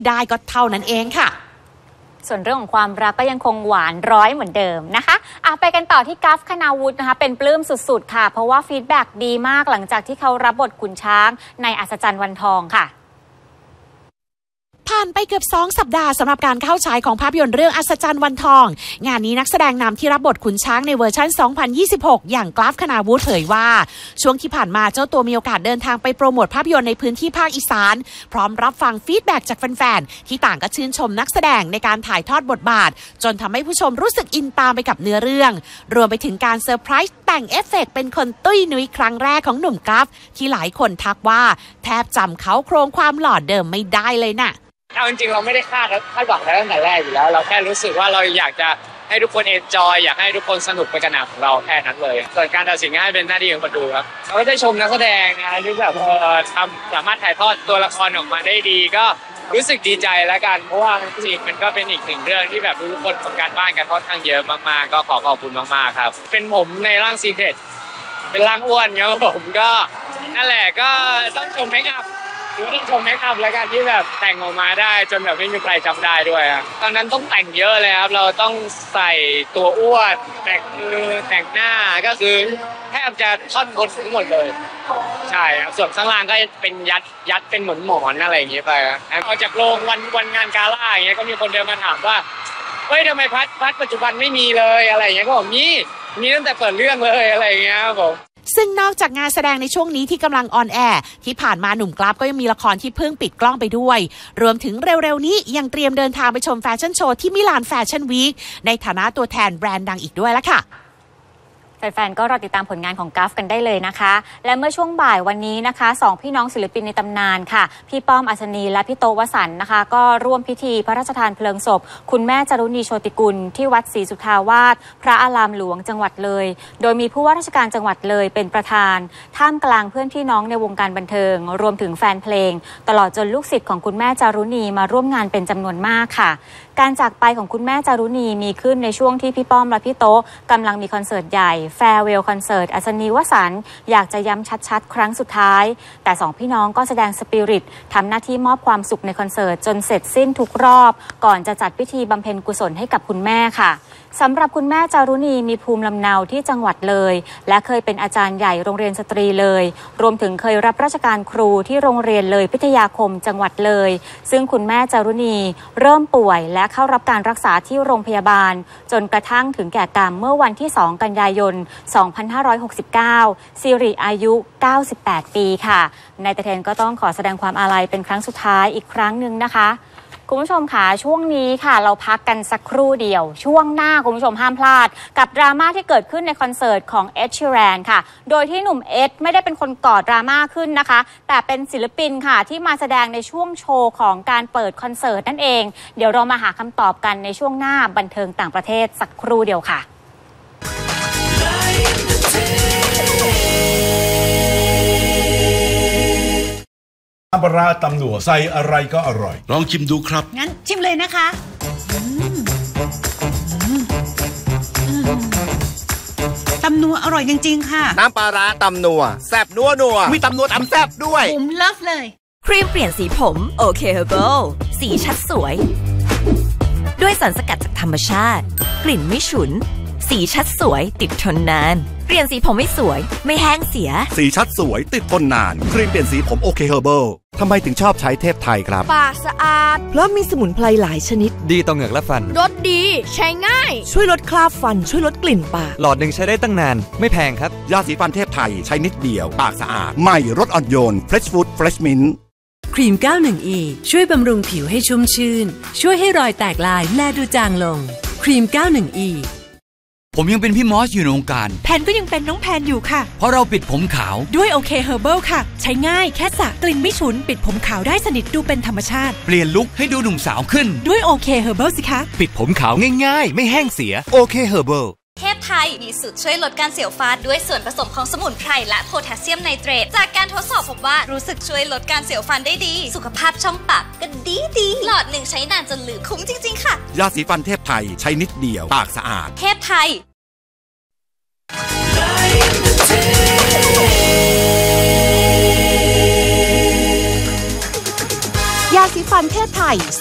ได้ก็เท่านั้นเองค่ะส่วนเรื่องของความรักก็ยังคงหวานร้อยเหมือนเดิมนะคะไปกันต่อที่กัฟคณาวุฒินะคะเป็นปลื้มสุดๆค่ะเพราะว่าฟีดแบ็กดีมากหลังจากที่เขารับบทขุนช้างในอัศจรรย์วันทองค่ะผ่านไปเกือบ2 สัปดาห์สำหรับการเข้าฉายของภาพยนตร์เรื่องอัศจรรย์วันทองงานนี้นักแสดงนำที่รับบทขุนช้างในเวอร์ชัน2026อย่างกราฟคณาวุฒิเผยว่าช่วงที่ผ่านมาเจ้าตัวมีโอกาสเดินทางไปโปรโมทภาพยนตร์ในพื้นที่ภาคอีสานพร้อมรับฟังฟีดแบ็กจากแฟนๆที่ต่างก็ชื่นชมนักแสดงในการถ่ายทอดบทบาทจนทำให้ผู้ชมรู้สึกอินตามไปกับเนื้อเรื่องรวมไปถึงการเซอร์ไพรส์แต่งเอฟเฟกต์เป็นคนตุ้ยนุ้ยครั้งแรกของหนุ่มกราฟที่หลายคนทักว่าแทบจำเขาโครงความหล่อเดิมไม่ได้เลยน่ะเอาจริงๆเราไม่ได้คาดหวังอะไรตั้งแต่แรกอยู่แล้วเราแค่รู้สึกว่าเราอยากจะให้ทุกคนเอนจอยอยากให้ทุกคนสนุกไปกับหนังของเราแค่นั้นเลยส่วนการตัดสินให้เป็นหน้าที่ของคนดูครับเราก็ได้ชมนักแสดงนะที่แบบสามารถถ่ายทอดตัวละครออกมาได้ดีก็รู้สึกดีใจแล้วกันเพราะว่าจริงมันก็เป็นอีกหนึ่งเรื่องที่แบบทุกคนทำการบ้านกันค่อนข้างเยอะมากๆก็ขอบคุณมากๆครับเป็นผมในร่างซีเครตเป็นร่างอ้วนครับผมก็นั่นแหละก็ต้องชมเมคอัพหรือต้องชมเมคอัพแล้วกันที่แบบแต่งออกมาได้จนแบบไม่มีใครจำได้ด้วยครับตอนนั้นต้องแต่งเยอะเลยครับเราต้องใส่ตัวอ้วนแต่งมือแต่งหน้าก็คือแทบจะท่อนบนทั้งหมดเลยใช่ครับส่วนข้างล่างก็เป็นยัดเป็นหมอนอะไรอย่างเงี้ยไปครับพอจากโรงวันงานกาล่าอย่างเงี้ยก็มีคนเดินมาถามว่าเฮ้ยทำไมพัดปัจจุบันไม่มีเลยอะไรอย่างเงี้ยก็บอกมีตั้งแต่เปิดเรื่องเลยอะไรอย่างเงี้ยครับผมซึ่งนอกจากงานแสดงในช่วงนี้ที่กำลังออนแอร์ที่ผ่านมาหนุ่มกราฟก็ยังมีละครที่เพิ่งปิดกล้องไปด้วยรวมถึงเร็วๆนี้ยังเตรียมเดินทางไปชมแฟชั่นโชว์ที่มิลานแฟชั่นวีคในฐานะตัวแทนแบรนด์ดังอีกด้วยละค่ะแฟนๆก็รอติดตามผลงานของกัฟกันได้เลยนะคะและเมื่อช่วงบ่ายวันนี้นะคะ2พี่น้องศิลปินในตำนานค่ะพี่ป้อมอัศนีและพี่โตวสันต์นะคะก็ร่วมพิธีพระราชทานเพลิงศพคุณแม่จารุณีโชติกุลที่วัดศรีสุทธาวาสพระอารามหลวงจังหวัดเลยโดยมีผู้ว่าราชการจังหวัดเลยเป็นประธานท่ามกลางเพื่อนพี่น้องในวงการบันเทิงรวมถึงแฟนเพลงตลอดจนลูกศิษย์ของคุณแม่จารุณีมาร่วมงานเป็นจำนวนมากค่ะการจากไปของคุณแม่จารุณีมีขึ้นในช่วงที่พี่ป้อมและพี่โตกำลังมีคอนเสิร์ตใหญ่แฟร์เวลคอนเสิร์ตอัศนีวสันต์อยากจะย้ำชัดๆครั้งสุดท้ายแต่2พี่น้องก็แสดงสปิริตทำหน้าที่มอบความสุขในคอนเสิร์ตจนเสร็จสิ้นทุกรอบก่อนจะจัดพิธีบำเพ็ญกุศลให้กับคุณแม่ค่ะสำหรับคุณแม่จารุณีมีภูมิลำเนาที่จังหวัดเลยและเคยเป็นอาจารย์ใหญ่โรงเรียนสตรีเลยรวมถึงเคยรับราชการครูที่โรงเรียนเลยพิทยาคมจังหวัดเลยซึ่งคุณแม่จารุณีเริ่มป่วยและเข้ารับการรักษาที่โรงพยาบาลจนกระทั่งถึงแก่กรรมเมื่อวันที่2 กันยายน 2569สิริอายุ 98 ปีค่ะนายตะเทนก็ต้องขอแสดงความอาลัยเป็นครั้งสุดท้ายอีกครั้งหนึ่งนะคะคุณผู้ชมค่ะช่วงนี้ค่ะเราพักกันสักครู่เดียวช่วงหน้าคุณผู้ชมห้ามพลาดกับดราม่าที่เกิดขึ้นในคอนเสิร์ตของเอ็ดชีแรนค่ะโดยที่หนุ่มเอ็ดไม่ได้เป็นคนก่อดราม่าขึ้นนะคะแต่เป็นศิลปินค่ะที่มาแสดงในช่วงโชว์ของการเปิดคอนเสิร์ตนั่นเองเดี๋ยวเรามาหาคำตอบกันในช่วงหน้าบันเทิงต่างประเทศสักครู่เดียวค่ะน้ำปลาร้าตำหนัวใส่อะไรก็อร่อยลองชิมดูครับงั้นชิมเลยนะคะตำนัวอร่อยจริงๆค่ะน้ำปลาร้าตำนัวแซ่บนัวมีตำนัวตำแซ่บด้วยผมเลิฟเลยครีมเปลี่ยนสีผมโอเคเฮอร์เบิลสีชัดสวยด้วยสารสกัดจากธรรมชาติกลิ่นไม่ฉุนสีชัดสวยติดทนนานเปลี่ยนสีผมไม่สวยไม่แห้งเสียสีชัดสวยติดทนนานครีมเปลี่ยนสีผมโอเคเฮอร์เบิลทำไมถึงชอบใช้เทพไทยครับปากสะอาดเพราะมีสมุนไพรหลายชนิดดีต่อเหงือกและฟันรสดีใช้ง่ายช่วยลดคราบฟันช่วยลดกลิ่นปากหลอดหนึ่งใช้ได้ตั้งนานไม่แพงครับยาสีฟันเทพไทยใช้นิดเดียวปากสะอาดใหม่รสอ่อนโยน Fresh Food Fresh Mint ครีม 91E ช่วยบำรุงผิวให้ชุ่มชื่นช่วยให้รอยแตกลายแลดูจางลงครีม 91E ผมยังเป็นพี่มอสอยู่ในวงการแพนก็ยังเป็นน้องแพนอยู่ค่ะเพราะเราปิดผมขาวด้วยโอเคเฮอร์เบิลค่ะใช้ง่ายแค่สระกลิ่นไม่ฉุนปิดผมขาวได้สนิทดูเป็นธรรมชาติเปลี่ยนลุคให้ดูหนุ่มสาวขึ้นด้วยโอเคเฮอร์เบิลสิคะปิดผมขาวง่ายๆไม่แห้งเสียโอเคเฮอร์เบิลเทพไทยมีสูตรช่วยลดการเสียวฟันด้วยส่วนผสมของสมุนไพรและโพแทสเซียมไนเตรตจากการทดสอบพบว่ารู้สึกช่วยลดการเสียวฟันได้ดีสุขภาพช่องปากก็ดีหลอดหนึ่งใช้นานจนลืมคุ้มจริงๆค่ะยาสีฟันเทพไทยใช้นิดเดียวปากสะอาดเทพไทยยาสีสีฟันเทศไทย